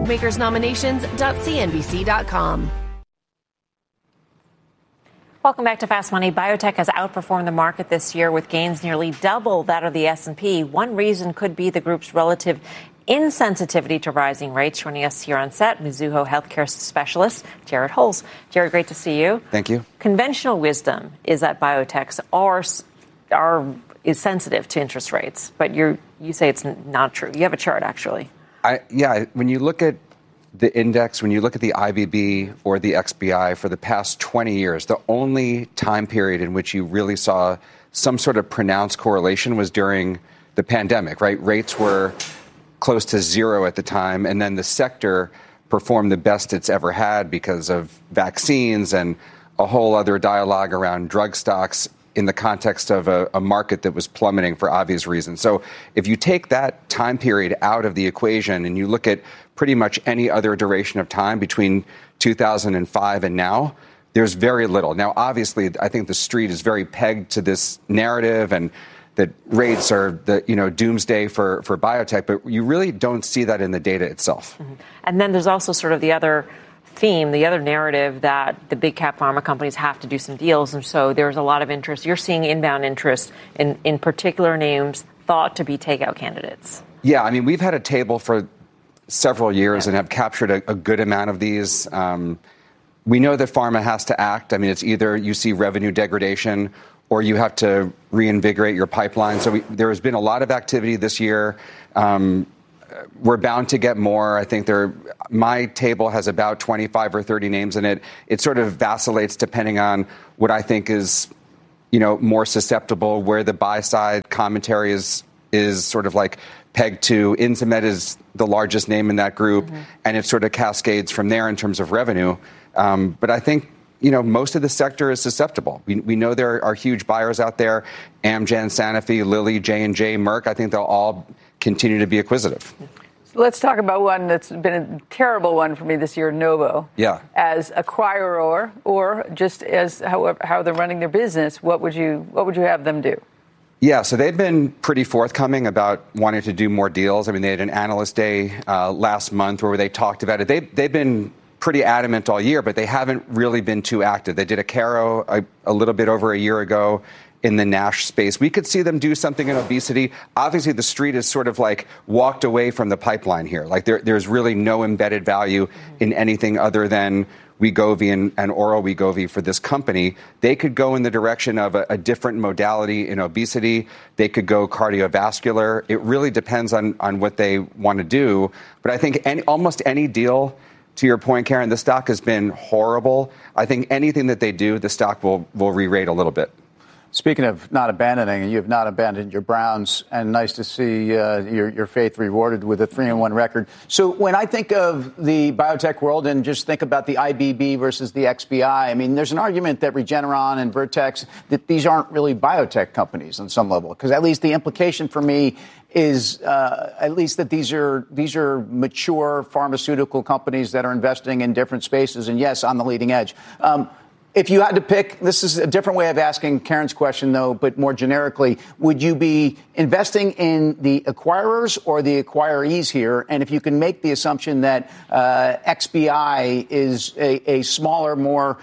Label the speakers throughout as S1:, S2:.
S1: Makersnominations.cnbc.com.
S2: Welcome back to Fast Money. Biotech has outperformed the market this year with gains nearly double that of the S&P. One reason could be the group's relative insensitivity to rising rates. Joining us here on set, Mizuho healthcare specialist Jared Holz. Jared, great to see you.
S3: Thank you. Conventional
S2: wisdom is that biotechs is sensitive to interest rates, but you say it's not true. You have a chart, actually.
S3: When you look at the index, when you look at the IBB or the XBI for the past 20 years, the only time period in which you really saw some sort of pronounced correlation was during the pandemic, right? Rates were close to zero at the time, and then the sector performed the best it's ever had because of vaccines and a whole other dialogue around drug stocks in the context of a market that was plummeting for obvious reasons. So if you take that time period out of the equation and you look at pretty much any other duration of time between 2005 and now, there's very little. Now, obviously, I think the street is very pegged to this narrative and that rates are the doomsday for biotech, but you really don't see that in the data itself.
S2: Mm-hmm. And then there's also sort of the other theme, the other narrative that the big cap pharma companies have to do some deals. And so there's a lot of interest. You're seeing inbound interest in particular names thought to be takeout candidates.
S3: Yeah, I mean, we've had a table for several years and have captured a good amount of these. We know that pharma has to act. I mean, it's either you see revenue degradation or you have to reinvigorate your pipeline. So there has been a lot of activity this year. We're bound to get more. I think my table has about 25 or 30 names in it. It sort of vacillates depending on what I think is, more susceptible, where the buy side commentary is sort of like pegged to. Insmed is the largest name in that group, and it sort of cascades from there in terms of revenue. But I think, most of the sector is susceptible. We know there are huge buyers out there, Amgen, Sanofi, Lilly, J&J, Merck. I think they'll all continue to be acquisitive.
S4: So let's talk about one that's been a terrible one for me this year, Novo.
S3: Yeah.
S4: As acquirer or just as how they're running their business, what would you have them do?
S3: Yeah, so they've been pretty forthcoming about wanting to do more deals. I mean, they had an analyst day last month where they talked about it. They've been pretty adamant all year, but they haven't really been too active. They did a Caro a little bit over a year ago in the NASH space. We could see them do something in obesity. Obviously, the street has sort of like walked away from the pipeline here. Like there's really no embedded value in anything other than Wegovy and oral Wegovy for this company. They could go in the direction of a different modality in obesity. They could go cardiovascular. It really depends on what they want to do. But I think almost any deal, to your point, Karen, the stock has been horrible. I think anything that they do, the stock will re-rate a little bit.
S5: Speaking of not abandoning, you have not abandoned your Browns, and nice to see your faith rewarded with a 3-1 record. So when I think of the biotech world and just think about the IBB versus the XBI, I mean, there's an argument that Regeneron and Vertex, that these aren't really biotech companies on some level, because at least the implication for me is at least that these are mature pharmaceutical companies that are investing in different spaces, and yes, on the leading edge. If you had to pick, this is a different way of asking Karen's question, though, but more generically, would you be investing in the acquirers or the acquirees here? And if you can make the assumption that XBI is a smaller, more,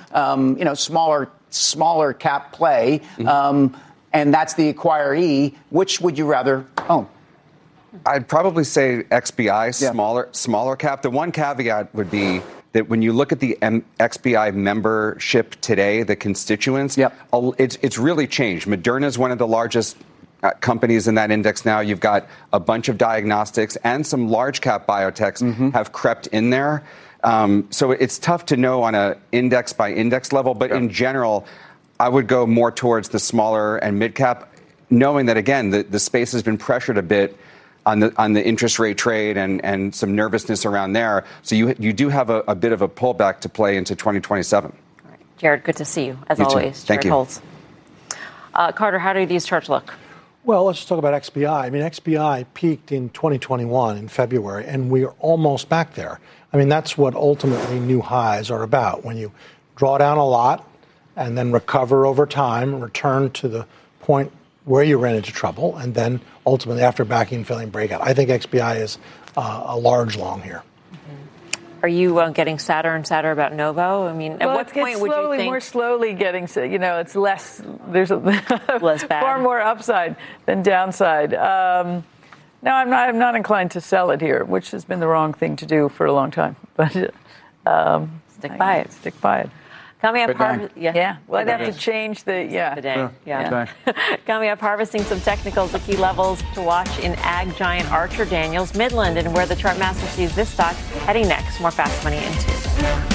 S5: smaller cap play, and that's the acquiree, which would you rather own?
S3: I'd probably say XBI, smaller cap. The one caveat would be that when you look at the XBI membership today, the constituents, it's really changed. Moderna is one of the largest companies in that index now. You've got a bunch of diagnostics and some large cap biotechs have crept in there. So it's tough to know on a index by index level. But in general, I would go more towards the smaller and mid cap, knowing that, again, the space has been pressured a bit on the interest rate trade and some nervousness around there. So you do have a bit of a pullback to play into 2027.
S2: All right. Jared, good to see you, as always.
S3: Thank you.
S2: Holz. Carter, how do these charts look?
S6: Well, let's just talk about XBI. I mean, XBI peaked in 2021 in February, and we are almost back there. I mean, that's what ultimately new highs are about. When you draw down a lot and then recover over time, return to the point where you ran into trouble, and then ultimately after backing and filling breakout. I think XBI is a large long here.
S2: Are you getting sadder and sadder about Novo? I mean, at what point would you think?
S4: More slowly getting, it's less, there's less
S2: bad.
S4: Far more upside than downside. No, I'm not inclined to sell it here, which has been the wrong thing to do for a long time. But
S2: stick by it.
S4: Stick by it.
S2: Coming up,
S4: Well, I'd have to change the
S2: day.
S5: Yeah.
S2: Coming up, harvesting some technicals, the key levels to watch in ag giant Archer Daniels Midland, and where the chart master sees this stock heading next. More Fast Money in 2.